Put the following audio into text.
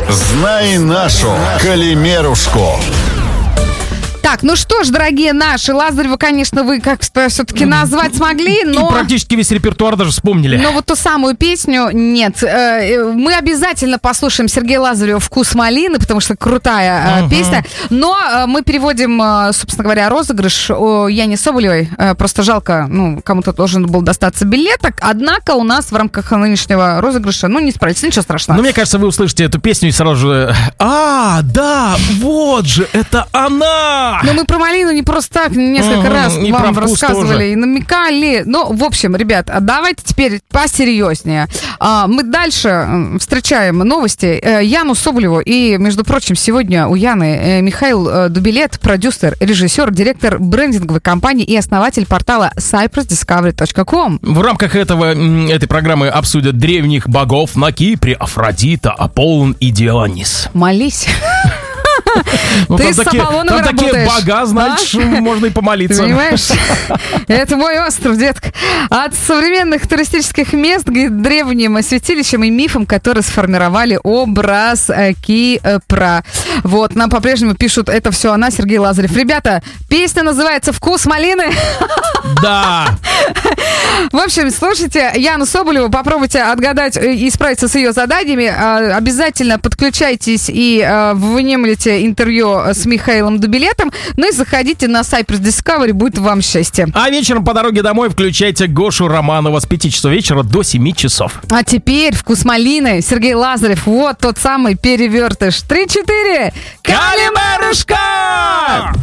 Знай нашу Калимерушку. Так, ну что ж, дорогие наши, Лазарева, конечно, вы как-то все-таки назвать смогли, но... И практически весь репертуар даже вспомнили. Но вот ту самую песню нет. Мы обязательно послушаем Сергея Лазарева «Вкус малины», потому что крутая песня. Но мы переводим, собственно говоря, розыгрыш о Яне Соболевой. Просто жалко, кому-то должен был достаться билеток. Однако у нас в рамках нынешнего розыгрыша, не справиться, ничего страшного. Но мне кажется, вы услышите эту песню и сразу же... да, вот же, это она! Но мы про малину не просто так несколько раз вам рассказывали тоже. И намекали. В общем, ребят, давайте теперь посерьезнее. Мы дальше встречаем новости. Яну Соболеву. И, между прочим, сегодня у Яны Михаил Дубилет, продюсер, режиссер, директор брендинговой компании и основатель портала cypressdiscovery.com. В рамках этой программы обсудят древних богов на Кипре: Афродита, Аполлон и Дионис. Молись. Ты с Аполлоновой работаешь. Такие бога, значит, можно и помолиться. Понимаешь? Это мой остров, детка. От современных туристических мест к древним святилищам и мифам, которые сформировали образ Кипра. Вот, нам по-прежнему пишут, это все она, Сергей Лазарев. Ребята, песня называется «Вкус малины». Да. В общем, слушайте Яну Соболеву, попробуйте отгадать и справиться с ее заданиями. Обязательно подключайтесь и внемлите интервью с Михаилом Дубилетом. И заходите на Cypress Discovery, будет вам счастье. А вечером по дороге домой включайте Гошу Романова с 5 часов вечера до 7 часов. А теперь «Вкус малины», Сергей Лазарев, вот тот самый перевертыш. 3-4. Калимерушка!